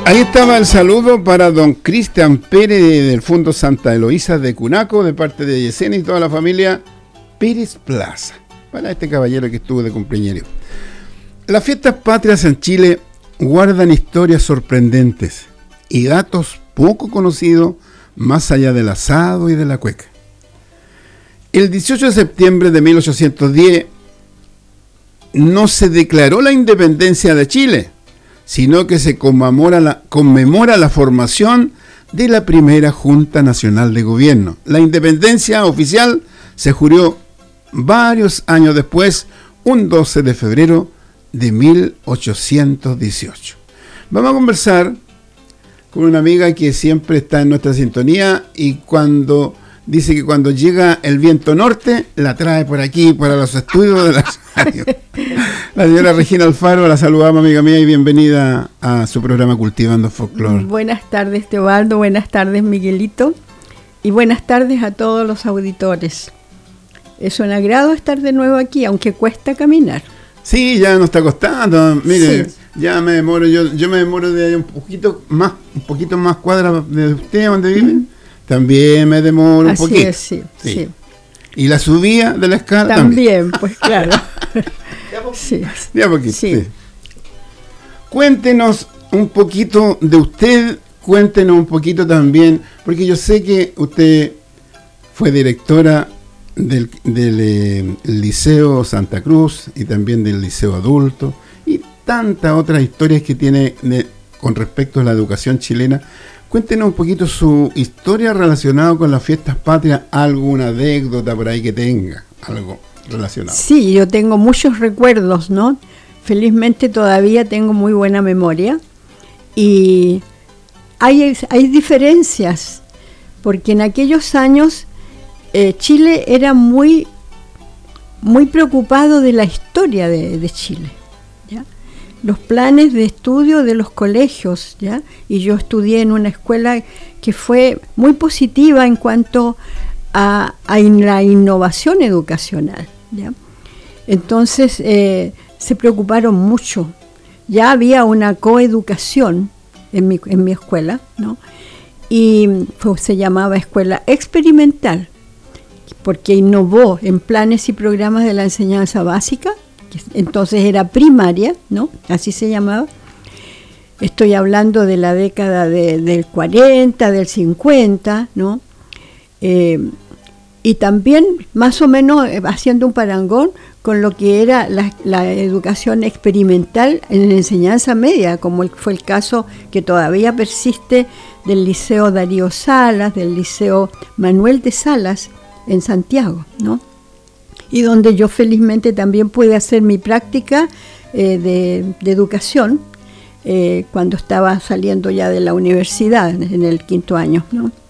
Ahí estaba el saludo para don Cristian Pérez del Fondo Santa Eloísa de Cunaco, de parte de Yesenia y toda la familia Pérez Plaza, para este caballero que estuvo de cumpleaños. Las fiestas patrias en Chile guardan historias sorprendentes y datos poco conocidos más allá del asado y de la cueca. El 18 de septiembre de 1810 no se declaró la independencia de Chile, sino que se conmemora la formación de la primera Junta Nacional de Gobierno. La independencia oficial se juró varios años después, un 12 de febrero de 1818. Vamos a conversar con una amiga que siempre está en nuestra sintonía y dice que cuando llega el viento norte, la trae por aquí, para los estudios de la radio. La señora Regina Alfaro, la saludamos, amiga mía, y bienvenida a su programa Cultivando Folclore. Buenas tardes, Teobaldo, buenas tardes, Miguelito, y buenas tardes a todos los auditores. Es un agrado estar de nuevo aquí, aunque cuesta caminar. Sí, ya nos está costando, mire, sí. Ya me demoro, yo me demoro de ahí un poquito más cuadras de usted, donde vive. También me demoro un poquito. Así es, sí. ¿Y la subida de la escala? También, pues claro. De a poquito, sí. Cuéntenos un poquito de usted, cuéntenos un poquito también, porque yo sé que usted fue directora del Liceo Santa Cruz y también del Liceo Adulto y tantas otras historias que tiene con respecto a la educación chilena. Cuéntenos un poquito su historia relacionada con las fiestas patrias, alguna anécdota por ahí que tenga, algo relacionado. Sí, yo tengo muchos recuerdos, ¿no? Felizmente todavía tengo muy buena memoria y hay diferencias, porque en aquellos años Chile era muy preocupado de la historia de Chile, ¿ya? Los planes de estudio de los colegios, ¿ya? Y yo estudié en una escuela que fue muy positiva en cuanto a la innovación educacional, ¿ya? Entonces se preocuparon mucho. Ya había una coeducación en mi escuela, ¿no? Y se llamaba Escuela Experimental, porque innovó en planes y programas de la enseñanza básica, que entonces era primaria, ¿no? Así se llamaba. Estoy hablando de la década del 40, del 50, ¿no? Y también más o menos haciendo un parangón con lo que era la educación experimental en la enseñanza media, como fue el caso que todavía persiste del Liceo Darío Salas, del Liceo Manuel de Salas en Santiago, ¿no? Y donde yo felizmente también pude hacer mi práctica de educación cuando estaba saliendo ya de la universidad en el 5º año, ¿no?